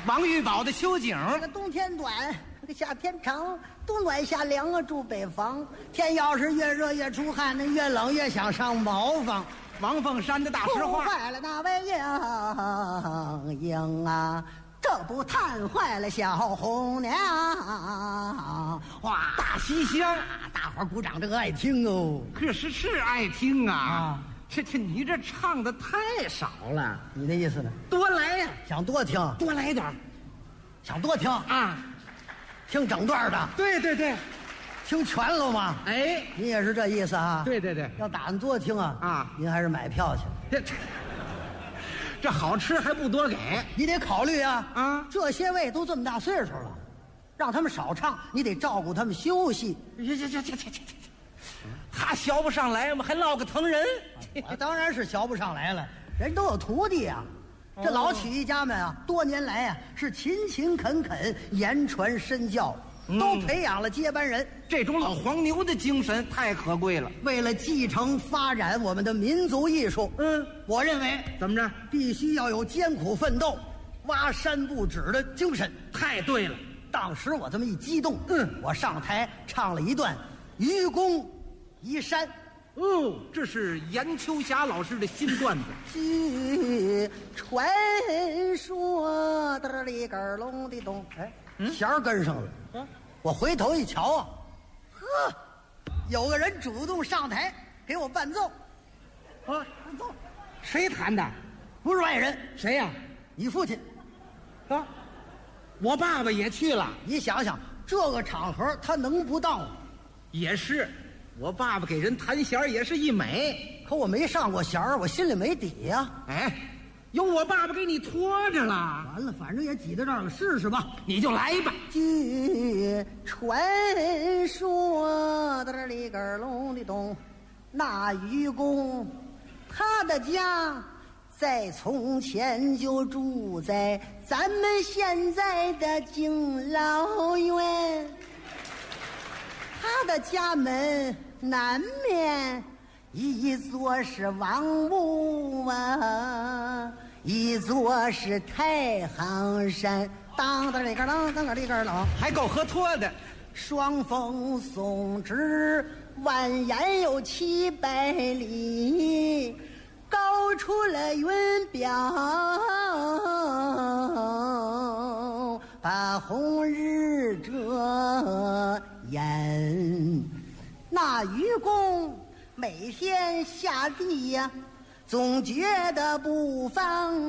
王玉宝的秋景。 这个冬天短，这个夏天长，冬暖夏凉啊，住北方。天要是越热越出汗，那越冷越想上茅房。 王凤山的大实话。 坏了那位英啊，这不叹坏了小红娘。哇， 大西厢， 大伙儿鼓掌，这个爱听哦。 可是爱听啊。这你这唱的太少了。 你的意思呢？ 多来呀， 想多听， 多来点。 想多听啊， 听整段的。 对对对， 听全了吗？ 哎， 您也是这意思啊？ 对对对， 要打算多听啊啊， 您还是买票去。 这好吃还不多给， 你得考虑啊啊！ 这些位都这么大岁数了，让他们少唱，你得照顾他们休息。 他学不上来嘛，还落个疼人。 我当然是学不上来了，人都有徒弟啊。这老曲艺家们啊，多年来啊是勤勤恳恳，言传身教，都培养了接班人。 这种老黄牛的精神太可贵了。 为了继承发展我们的民族艺术，我认为怎么着， 必须要有艰苦奋斗、挖山不止的精神。 太对了。 当时我这么一激动，我上台唱了一段《愚公移山》。 这是严秋霞老师的新段子。 据传说的里根隆的咚，弦儿跟上了。我回头一瞧啊，有个人主动上台给我伴奏。伴奏， 谁弹的？ 不是外人。 谁呀？ 你父亲。 啊，我爸爸也去了。 你想想，这个场合他能不到吗？ 也是。我爸爸给人弹弦也是一美， 可我没上过弦儿，我心里没底呀。 哎，有我爸爸给你拖着了。 完了，反正也挤到这儿了，试试吧。 你就来吧。 据传说的里根隆的咚，那愚公他的家在从前就住在咱们现在的敬老院，他的家门南面一座是王屋啊，一座是太行山。当当里个啷，当个里个啷， 还够合拖的。 双峰耸直，蜿蜒有700里，高出了云表，把红日遮眼。那愚公每天下地呀，总觉得不方